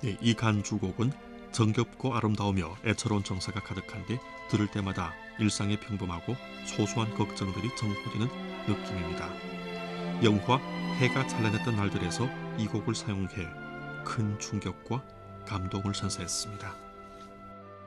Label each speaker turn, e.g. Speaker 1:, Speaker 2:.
Speaker 1: 네, 이 간주곡은 정겹고 아름다우며 애처로운 정서가 가득한데 들을 때마다 일상의 평범하고 소소한 걱정들이 정포되는 느낌입니다. 영화 해가 찬란했던 날들에서 이 곡을 사용해 큰 충격과 감동을 선사했습니다.